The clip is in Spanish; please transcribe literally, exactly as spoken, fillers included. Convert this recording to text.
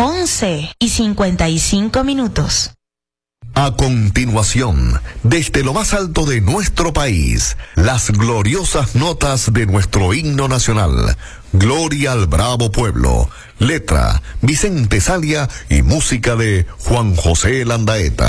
once y cincuenta y cinco minutos. A continuación, desde lo más alto de nuestro país, las gloriosas notas de nuestro himno nacional. Gloria al bravo pueblo. Letra, Vicente Salia y música de Juan José Landaeta.